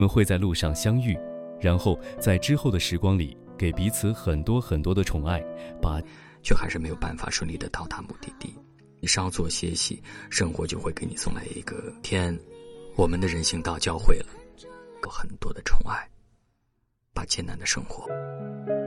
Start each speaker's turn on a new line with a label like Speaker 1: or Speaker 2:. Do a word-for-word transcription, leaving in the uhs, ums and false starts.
Speaker 1: 们会在路上相遇，然后在之后的时光里给彼此很多很多的宠爱，把
Speaker 2: 却还是没有办法顺利的到达目的地。你稍作歇息，生活就会给你送来一个天，我们的人行道交汇了，有很多的宠爱，把艰难的生活